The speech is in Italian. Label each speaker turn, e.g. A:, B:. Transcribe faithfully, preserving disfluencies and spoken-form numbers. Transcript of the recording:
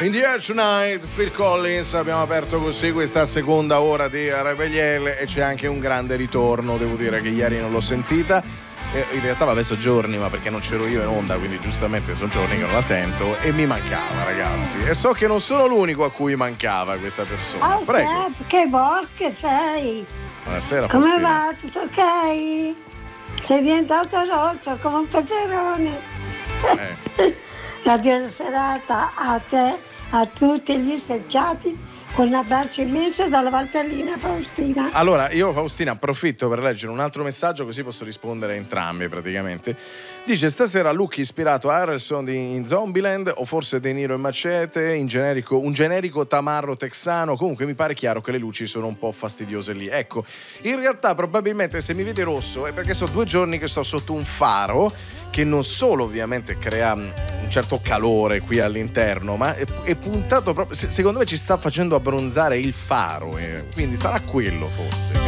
A: In the Air Tonight, Phil Collins. Abbiamo aperto così questa seconda ora di Rebeliel e c'è anche un grande ritorno, devo dire che ieri non l'ho sentita. E in realtà vabbè sono giorni, ma perché non c'ero io in onda, quindi giustamente sono giorni che non la sento e mi mancava, ragazzi. E so che non sono l'unico a cui mancava questa persona.
B: Oh,
A: Prego.
B: Steph, che bosche sei?
A: Buonasera,
B: Come
A: Faustina.
B: va? Tutto ok? Sei diventato rosso come un peperone.
A: Eh.
B: La buona serata a te, a tutti gli assaggiati, con un abbraccio immenso dalla Valtellina Faustina.
A: Allora, io Faustina approfitto per leggere un altro messaggio, così posso rispondere a entrambi praticamente. Dice: stasera look ispirato a Harrelson in Zombieland o forse De Niro in Macete, in generico, un generico tamarro texano. Comunque mi pare chiaro che le luci sono un po' fastidiose lì. Ecco, in realtà probabilmente se mi vede rosso è perché sono due giorni che sto sotto un faro che non solo ovviamente crea un certo calore qui all'interno, ma è, è puntato proprio, secondo me ci sta facendo abbronzare il faro, eh. Quindi sarà quello forse.